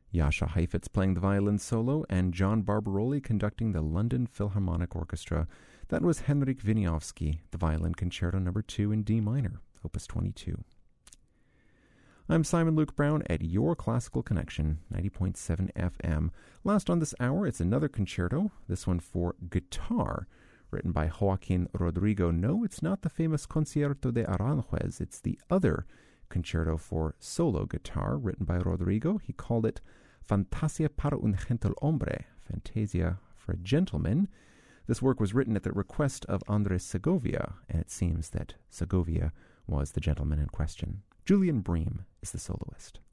Jascha Heifetz playing the violin solo, and John Barbaroli conducting the London Philharmonic Orchestra. That was Henryk Wieniawski, the Violin Concerto No. 2 in D minor, Opus 22. I'm Simon Luke Brown at Your Classical Connection, 90.7 FM. Last on this hour, it's another concerto, this one for guitar, written by Joaquin Rodrigo. No, it's not the famous Concierto de Aranjuez, it's the other concerto for solo guitar, written by Rodrigo. He called it Fantasia para un gentil hombre, Fantasia for a gentleman. This work was written at the request of Andres Segovia, and it seems that Segovia was the gentleman in question. Julian Bream is the soloist.